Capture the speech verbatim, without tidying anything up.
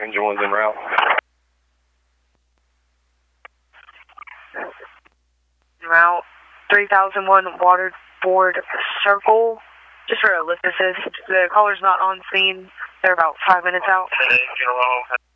Engine one's en route. Route three thousand one Waterford Circle. Just for a list assist. The caller's not on scene. They're about five minutes out.